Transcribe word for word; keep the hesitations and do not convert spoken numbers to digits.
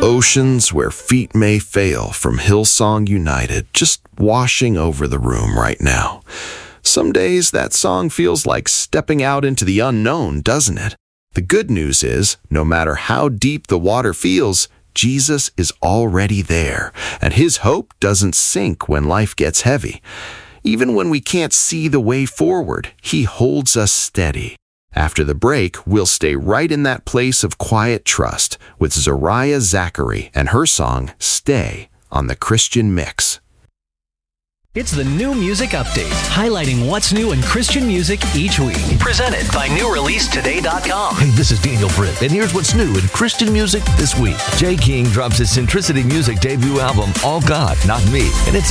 Oceans where feet may fail from Hillsong United, just washing over the room right now. Some days that song feels like stepping out into the unknown, doesn't it? The good news is, no matter how deep the water feels, Jesus is already there, and his hope doesn't sink when life gets heavy. Even when we can't see the way forward, he holds us steady. After the break, we'll stay right in that place of quiet trust with Zariah Zachary and her song, Stay, on the Christian Mix. It's the New Music Update, highlighting what's new in Christian music each week. Presented by new release today dot com. Hey, this is Daniel Britt, and here's what's new in Christian music this week. Jay King drops his Centricity Music debut album, All God, Not Me, and it's